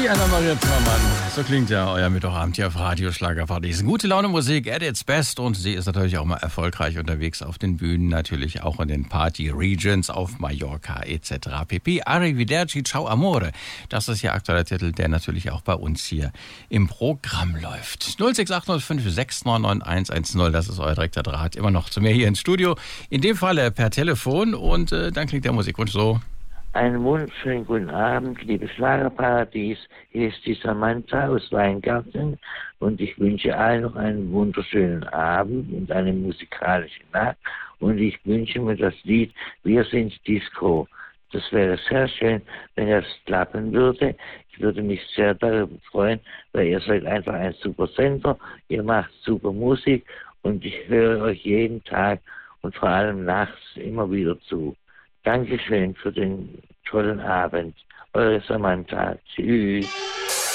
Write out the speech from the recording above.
Die Anna-Maria Zimmermann. So klingt ja euer Mittwochabend hier auf Radio Schlagerparadies. Gute Laune Musik at its best und sie ist natürlich auch mal erfolgreich unterwegs auf den Bühnen, natürlich auch in den Party Regions auf Mallorca etc. pp. Arrivederci, ciao amore. Das ist ja aktueller Titel, der natürlich auch bei uns hier im Programm läuft. 06805699110, das ist euer direkter Draht immer noch zu mir hier ins Studio. In dem Fall per Telefon und dann klingt der Musikwunsch so. Einen wunderschönen guten Abend, liebes Schlagerparadies. Hier ist die Samantha aus Weingarten und ich wünsche allen noch einen wunderschönen Abend und eine musikalische Nacht. Und ich wünsche mir das Lied Wir sind Disco. Das wäre sehr schön, wenn das klappen würde. Ich würde mich sehr darüber freuen, weil ihr seid einfach ein super Sender. Ihr macht super Musik und ich höre euch jeden Tag und vor allem nachts immer wieder zu. Dankeschön für den tollen Abend. Eure Samantha. Tschüss.